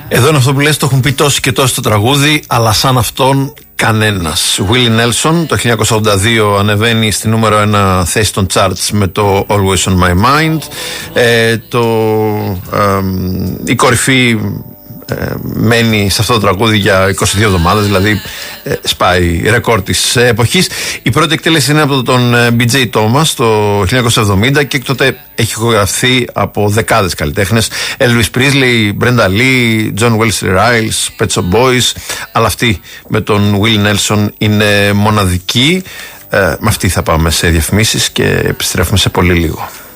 Εδώ είναι αυτό που λες, το έχουν πει τόσοι και τόσοι το τραγούδι, αλλά σαν αυτόν κανένας. Willie Nelson το 1982 ανεβαίνει στη νούμερο 1 θέση των charts με το Always on My Mind. Η κορυφή μένει σε αυτό το τραγούδι για 22 εβδομάδες, δηλαδή σπάει ρεκόρ της εποχής. Η πρώτη εκτέλεση είναι από τον BJ Thomas το 1970 και τότε έχει ηχογραφηθεί από δεκάδες καλλιτέχνες. Elvis Presley, Brenda Lee, John Wesley Riles, Pet Shop Boys, αλλά αυτή με τον Willie Nelson είναι μοναδική. Με αυτή θα πάμε σε διαφημίσεις και επιστρέφουμε σε πολύ λίγο.